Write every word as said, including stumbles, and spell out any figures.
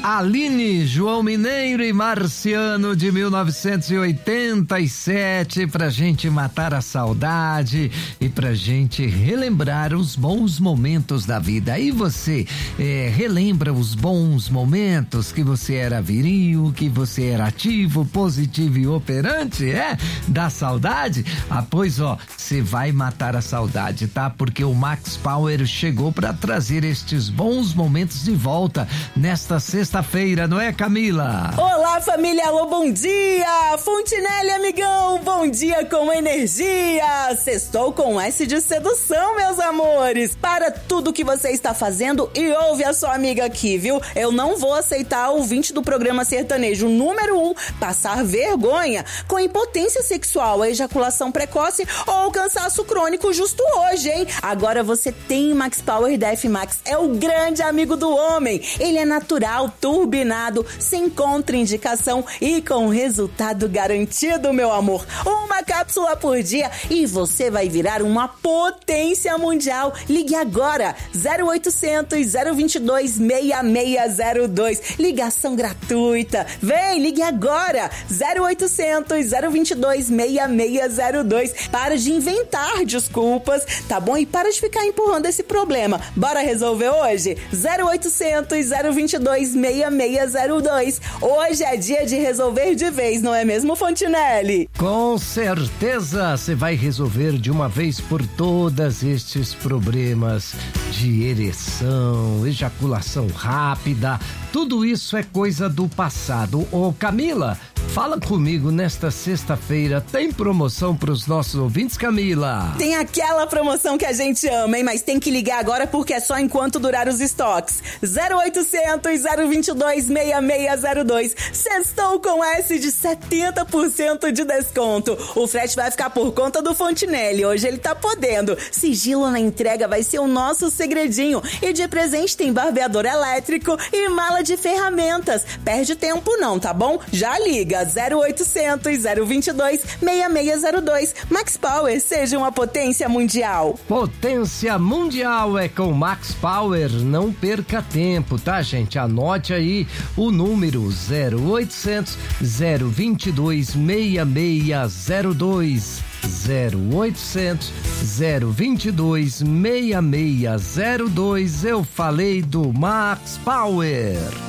Aline, João Mineiro e Marciano de mil novecentos e oitenta e sete, pra gente matar a saudade e pra gente relembrar os bons momentos da vida. E você é, relembra os bons momentos que você era viril, que você era ativo, positivo e operante, é? Da saudade? Ah, pois ó, você vai matar a saudade, tá? Porque o Max Power chegou pra trazer estes bons momentos de volta nesta sexta-feira, não é, Camila? Olá, família, alô, bom dia! Fontinelli, amigão, bom dia com energia! Sextou com S de sedução, meus amores! Para tudo que você está fazendo e ouve a sua amiga aqui, viu? Eu não vou aceitar o ouvinte do programa sertanejo número um passar vergonha com impotência sexual, ejaculação precoce ou cansaço crônico justo hoje, hein? Agora você tem Max Power da F-Max, é o grande amigo do homem. Ele é natural, turbinado, sem contraindicação e com resultado garantido, meu amor. Uma cápsula por dia e você vai virar uma potência mundial. Ligue agora, zero oitocentos, zero vinte e dois, seis seis zero dois. Ligação gratuita. Vem, ligue agora, zero oitocentos, zero vinte e dois, seis seis zero dois. Para de inventar desculpas, tá bom? E para de ficar empurrando esse problema. Bora resolver hoje? zero oitocentos, zero vinte e dois, seis seis zero dois. Hoje é dia de resolver de vez, não é mesmo, Fontinelli? Com certeza você vai resolver de uma vez por todas estes problemas de ereção, ejaculação rápida. Tudo isso é coisa do passado. Ô Camila, fala comigo nesta sexta-feira. Tem promoção para os nossos ouvintes, Camila? Tem aquela promoção que a gente ama, hein? Mas tem que ligar agora porque é só enquanto durar os estoques. zero oitocentos, zero vinte e dois, seis seis zero dois. Sextou com S de setenta por cento de desconto. O frete vai ficar por conta do Fontinelli. Hoje ele tá podendo. Sigilo na entrega vai ser o nosso segredinho. E de presente tem barbeador elétrico e mala de ferramentas. Perde tempo não, tá bom? Já liga. zero oitocentos, zero vinte e dois, seis seis zero dois. Max Power, seja uma potência mundial. Potência mundial é com Max Power. Não perca tempo, tá, gente? Anote aí o número zero oitocentos, zero vinte e dois, seis seis zero dois. zero oitocentos, zero vinte e dois, seis seis zero dois. Eu falei do Max Power.